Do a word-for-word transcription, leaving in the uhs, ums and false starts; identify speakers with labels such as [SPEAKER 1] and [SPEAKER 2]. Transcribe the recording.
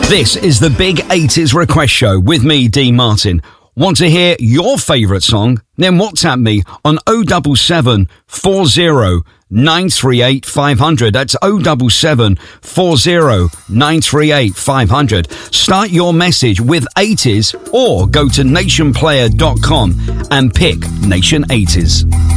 [SPEAKER 1] This is the Big eighties Request Show with me, Dean Martin. Want to hear your favourite song? Then WhatsApp me on oh seven seven, four oh, nine three eight, five hundred. That's oh seven seven, four oh, nine three eight, five hundred. Start your message with eighties or go to nation player dot com and pick Nation eighties.